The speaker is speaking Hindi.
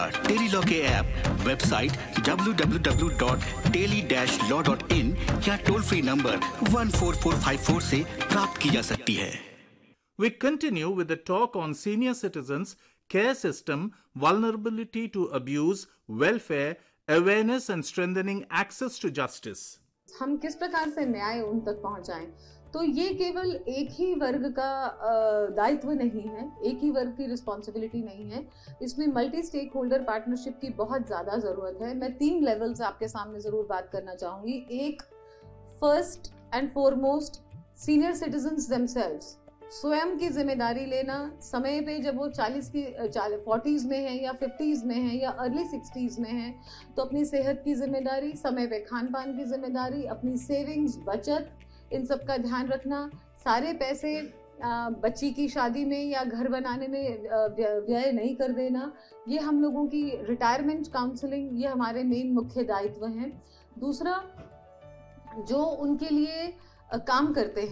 टेली लॉ के ऐप, वेबसाइट www.teli-law.in या टोल फ्री नंबर 14454 से प्राप्त की जा सकती है। We continue with the talk on senior citizens care system, vulnerability to abuse, welfare, awareness and strengthening access to justice. हम किस प्रकार से न्याय उन तक पहुंचाएं, तो ये केवल एक ही वर्ग का दायित्व नहीं है, एक ही वर्ग की रिस्पॉन्सिबिलिटी नहीं है। इसमें मल्टी स्टेक होल्डर पार्टनरशिप की बहुत ज़्यादा ज़रूरत है। मैं 3 लेवल्स आपके सामने ज़रूर बात करना चाहूँगी। एक, first and foremost senior citizens themselves, स्वयं की जिम्मेदारी लेना। समय पे जब वो 40s में है या 50s में है या अर्ली 60s में है, तो अपनी सेहत की जिम्मेदारी, समय पे खान पान की जिम्मेदारी, अपनी सेविंग्स, बचत, इन सब का ध्यान रखना। सारे पैसे बच्ची की शादी में या घर बनाने में व्यय नहीं कर देना। ये हम लोगों की रिटायरमेंट काउंसलिंग, ये हमारे मेन मुख्य दायित्व हैं। दूसरा, जो उनके लिए काम करते हैं